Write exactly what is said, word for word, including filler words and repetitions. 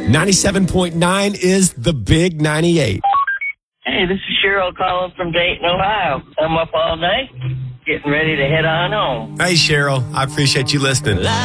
ninety-seven point nine is the Big ninety-eight. Hey, this is Cheryl calling from Dayton, Ohio. I'm up all night, getting ready to head on home. Hey, Cheryl. I appreciate you listening.